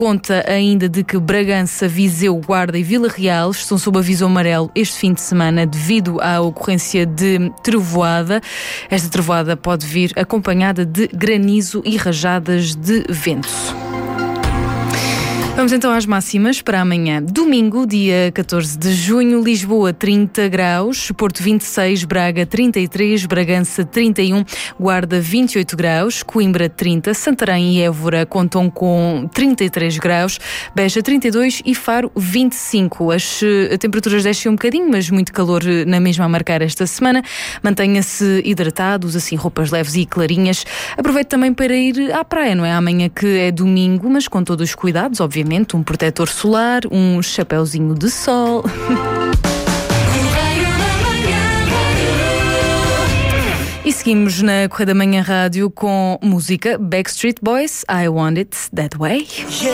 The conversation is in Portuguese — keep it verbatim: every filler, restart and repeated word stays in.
Conta ainda de que Bragança, Viseu, Guarda e Vila Real estão sob aviso amarelo este fim de semana devido à ocorrência de trovoada. Esta trovoada pode vir acompanhada de granizo e rajadas de vento. Vamos então às máximas para amanhã. Domingo, dia catorze de junho, Lisboa trinta graus, Porto vinte e seis, Braga trinta e três, Bragança trinta e um, Guarda vinte e oito graus, Coimbra trinta, Santarém e Évora contam com trinta e três graus, Beja trinta e dois e Faro vinte e cinco. As temperaturas descem um bocadinho, mas muito calor na mesma a marcar esta semana. Mantenha-se hidratados, assim roupas leves e clarinhas. Aproveite também para ir à praia, não é? Amanhã que é domingo, mas com todos os cuidados, obviamente. Um protetor solar, um chapéuzinho de sol. E seguimos na Correio da Manhã Rádio com música Backstreet Boys, I Want It That Way.